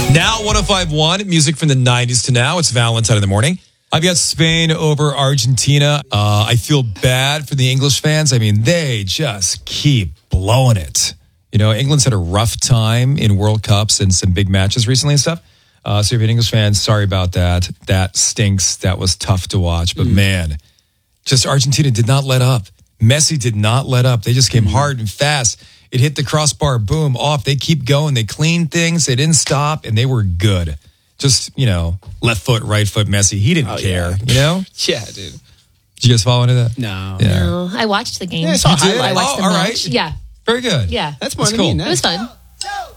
Now 105.1, music from the 90s to now. It's Valentine in the morning. I've got Spain over Argentina. I feel bad for the English fans. I mean, they just keep blowing it. You know, England's had a rough time in World Cups and some big matches recently and stuff. So if you're an English fan, sorry about that. That stinks. That was tough to watch. But man, just Argentina did not let up. Messi did not let up. They just came hard and fast. It hit the crossbar, boom, off. They keep going. They cleaned things. They didn't stop, and they were good. Just, you know, left foot, right foot, Messi. He didn't care, you know? Yeah, dude. Did you guys follow into that? No. Yeah. No, I watched the game. Yeah, I saw I highlights. watched the all match. right. Yeah. Very good. Yeah. That's more than cool. me. It was fun.